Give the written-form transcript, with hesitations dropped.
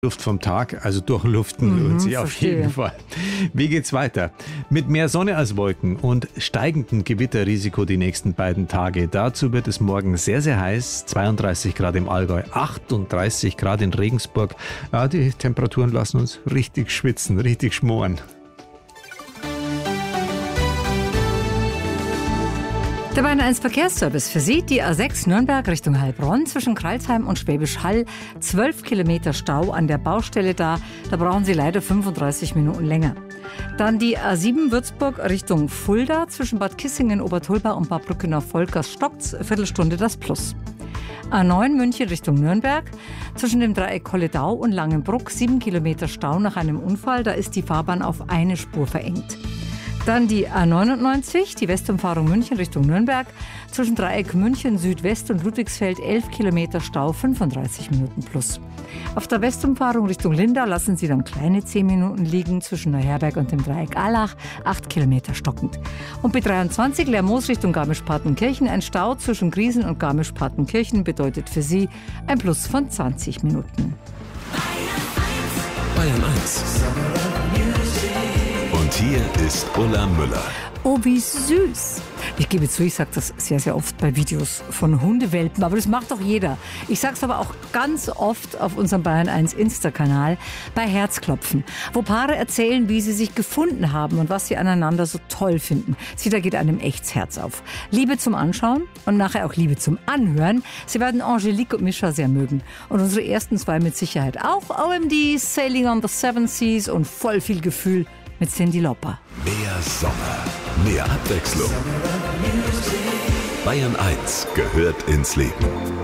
Luft vom Tag, also durchluften lohnt sich auf jeden Fall. Wie geht's weiter? Mit mehr Sonne als Wolken und steigendem Gewitterrisiko die nächsten beiden Tage. Dazu wird es morgen sehr, sehr heiß. 32 Grad im Allgäu, 38 Grad in Regensburg. Ja, die Temperaturen lassen uns richtig schwitzen, richtig schmoren. Der Bayern 1 Verkehrsservice für Sie, die A6 Nürnberg Richtung Heilbronn zwischen Crailsheim und Schwäbisch Hall. 12 Kilometer Stau an der Baustelle da brauchen Sie leider 35 Minuten länger. Dann die A7 Würzburg Richtung Fulda zwischen Bad Kissingen, Obertolba und Bad Brückenau-Volkers stockt's, Viertelstunde das Plus. A9 München Richtung Nürnberg zwischen dem Dreieck Kolledau und Langenbruck 7 Kilometer Stau nach einem Unfall, da ist die Fahrbahn auf eine Spur verengt. Dann die A99, die Westumfahrung München Richtung Nürnberg, zwischen Dreieck München Südwest und Ludwigsfeld 11 Kilometer Stau, 35 Minuten plus. Auf der Westumfahrung Richtung Lindau lassen Sie dann kleine 10 Minuten liegen, zwischen Neuherberg und dem Dreieck Allach, 8 Kilometer stockend. Und B23 Lermoos Richtung Garmisch-Partenkirchen, ein Stau zwischen Griesen und Garmisch-Partenkirchen bedeutet für Sie ein Plus von 20 Minuten. Bayern 1. Und hier ist Ulla Müller. Oh, wie süß. Ich gebe zu, ich sage das sehr, sehr oft bei Videos von Hundewelpen, aber das macht doch jeder. Ich sage es aber auch ganz oft auf unserem Bayern 1 Insta-Kanal bei Herzklopfen, wo Paare erzählen, wie sie sich gefunden haben und was sie aneinander so toll finden. Da geht einem echt das Herz auf. Liebe zum Anschauen und nachher auch Liebe zum Anhören. Sie werden Angelique und Mischa sehr mögen. Und unsere ersten zwei mit Sicherheit auch. OMD, Sailing on the Seven Seas und voll viel Gefühl mit Cyndi Lauper. Mehr Sommer, mehr Abwechslung. Bayern 1 gehört ins Leben.